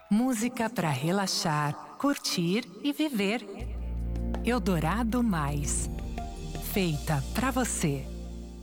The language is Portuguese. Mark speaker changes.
Speaker 1: Música para relaxar, curtir e viver. Eldorado Mais. Feita para você.